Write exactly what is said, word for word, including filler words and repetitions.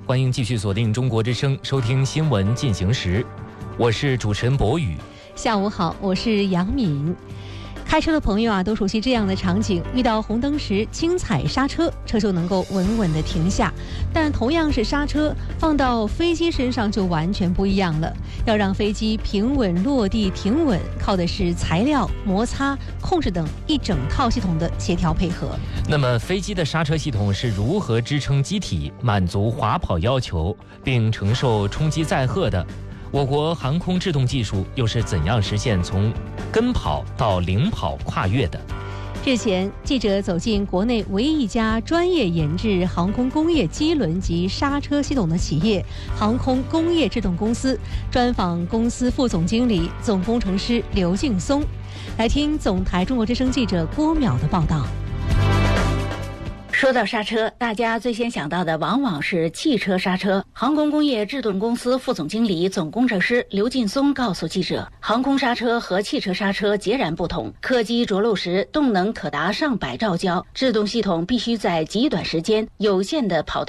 欢迎继续锁定中国之声，收听新闻进行时，我是主持人博宇。 下午好，我是杨敏。开车的朋友啊，都熟悉这样的场景：遇到红灯时轻踩刹车，车就能够稳稳地停下。但同样是刹车，放到飞机身上就完全不一样了。要让飞机平稳落地停稳，靠的是材料、摩擦、控制等一整套系统的协调配合。 那么，飞机的刹车系统是如何支撑机体满足滑跑要求，并承受冲击载荷的？我国航空制动技术又是怎样实现从跟跑到领跑跨越的？ 日前，记者走进国内唯一一家专业研制航空工业机轮及刹车系统的企业——航空工业制动公司，专访公司副总经理、总工程师刘劲松。来听总台中国之声记者郭淼的报道。 说到刹车，大家最先想到的往往是汽车刹车。航空工业制动公司副总经理、总工程师刘劲松告诉记者，航空刹车和汽车刹车截然不同。客机着陆时，动能可达上百兆焦，制动系统必须在极短时间、有限的跑道